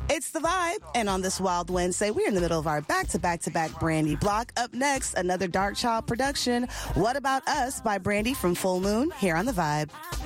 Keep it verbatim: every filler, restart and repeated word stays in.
It's The Vibe, and on this Wild Wednesday, we're in the middle of our back-to-back-to-back Brandy block. Up next, another Dark Child production, What About Us by Brandy from Full Moon, here on The Vibe.